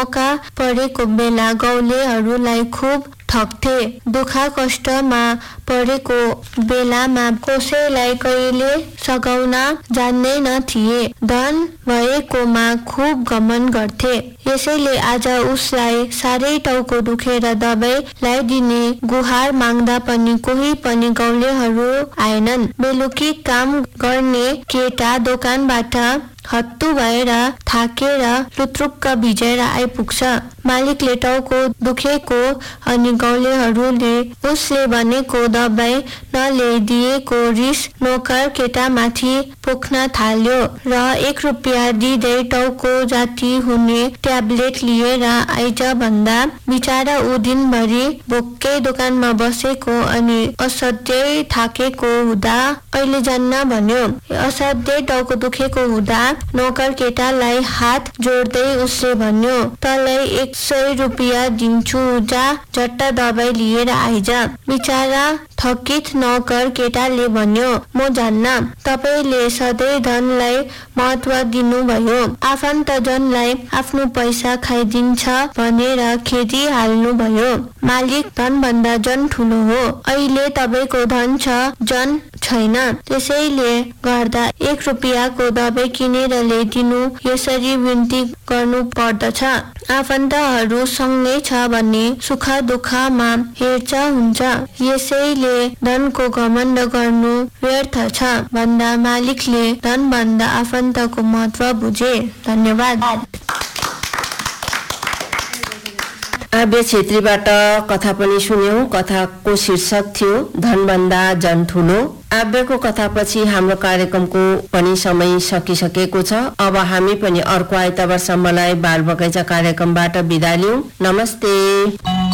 मौका परेको बेला गाउँलेहरूलाई खूब ठग्थे। दुःख कष्टमा परेको बेलामा कसैलाई कहिले सघाउन जान्दैन थिए। धन भएकोमा खूब घमण्ड गर्थे। यसैले आज उसलाई साह्रै टाउको दुखेर दबाई ल्याइदिने गुहार माग्दा पनि कोही पनि गाउँलेहरू आएनन्। बेलुकी काम गर्ने केटा दोकानबाट हत्तु भएर थाकेर लुत्रुक्क भिजेर आइपुग्छ। मालिकले टाउको दुखेको अनि गाउँलेहरूले उसले भनेको दबाई नल्याइदिएको रिस नोकर केटामाथि पोख्न थाल्यो र 1 रुपियाँ दिँदै टाउको जाती हुने ट्याब्लेट लिएर आइज भन्दा बिचारा ऊ दिनभरि भोकै दोकानमा बसेको अनि असाध्यै थाकेको हुँदा अहिले जान्न भन्यो। असाध्यै टाउको दुखेको हुँदा नोकर केटालाई हात जोड्दै उसले भन्यो, तँलाई 100 रुपियाँ दिन्छु, जा झट्ट दबाई लिएर आइज। बिचारा थकित नोकर केटाले भन्यो, म जान्न। तपाईले सधैँ धनलाई महत्व दिनुभयो, आफन्तजनलाई आफ्नो पैसा खाइदिन्छ भनेर खेदी हाल्नुभयो। मालिक धनभन्दा जन ठुलो हो। अहिले तपाईको धन छ, जन छैन। त्यसैले गर्दा 1 रुपियाँको दबाई किनेर ल्याइदिनु यसरी विन्ती गर्नु पर्दछ। आफन्तहरू सँगै छ भने सुख दुःखमा हेरचाह हुन्छ। यसैले धनको घमण्ड गर्नु व्यर्थ छ भन्दा मालिकले धनभन्दा आफन्तको महत्व बुझे। धन्यवाद। आव्य छेत्रीबाट कथा पनि सुन्यौं। कथाको शीर्षक थियो धनभन्दा जन ठुलो। आव्यको कथापछि हाम्रो कार्यक्रमको पनि समय सकिसकेको छ। अब हामी पनि अर्को आइतबारसम्मलाई बाल बगैँचा कार्यक्रमबाट बिदा लियौं। नमस्ते।